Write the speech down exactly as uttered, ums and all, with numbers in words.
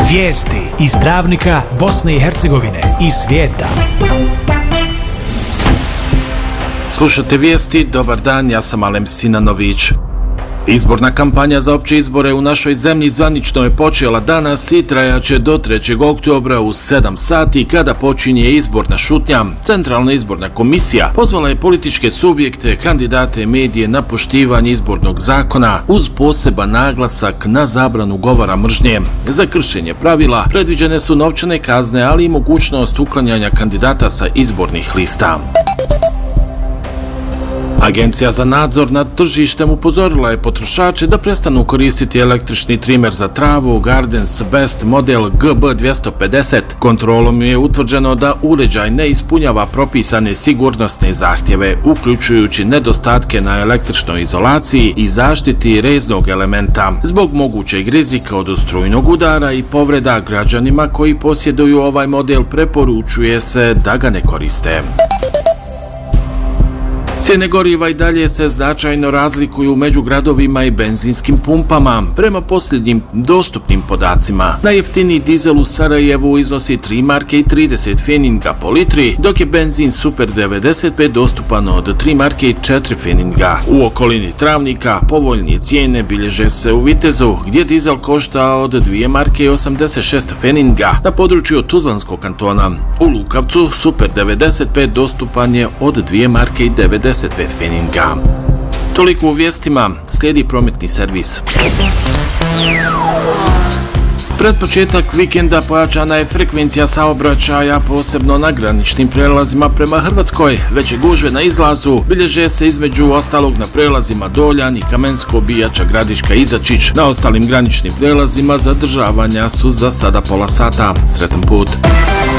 Vijesti iz Travnika, Bosne i Hercegovine i svijeta. Slušate vijesti, dobar dan, ja sam Alem Sinanović. Izborna kampanja za opće izbore u našoj zemlji zvanično je počela danas i trajaće do trećeg oktobra u sedam sati kada počinje izborna šutnja. Centralna izborna komisija pozvala je političke subjekte, kandidate, medije na poštivanje izbornog zakona uz poseban naglasak na zabranu govora mržnje. Za kršenje pravila predviđene su novčane kazne, ali i mogućnost uklanjanja kandidata sa izbornih lista. Agencija za nadzor nad tržištem upozorila je potrošače da prestanu koristiti električni trimer za travu Gardens Best model G B dvjesto pedeset. Kontrolom je utvrđeno da uređaj ne ispunjava propisane sigurnosne zahtjeve, uključujući nedostatke na električnoj izolaciji i zaštiti reznog elementa. Zbog mogućeg rizika od strujnog udara i povreda građanima koji posjeduju ovaj model preporučuje se da ga ne koriste. Cijene goriva i dalje se značajno razlikuju među gradovima i benzinskim pumpama. Prema posljednjim dostupnim podacima, najjeftiniji dizel u Sarajevu iznosi tri marke i trideset pfeninga po litri, dok je benzin Super devedeset pet dostupan od tri marke i četiri pfeninga. U okolini Travnika povoljnije cijene bilježe se u Vitezu, gdje dizel košta od dvije marke i osamdeset šest pfeninga na području Tuzlanskog kantona. U Lukavcu Super devedeset pet dostupan je od dvije marke i devedeset pet pfeninga. Toliko u vijestima, slijedi prometni servis. Pred početak vikenda pojačana je frekvencija saobraćaja, posebno na graničnim prelazima prema Hrvatskoj. Veće gužve na izlazu bilježe se između ostalog na prelazima Doljan i Kamensko, Bijača, Gradiška i Izačić. Na ostalim graničnim prelazima zadržavanja su za sada pola sata. Sretan put!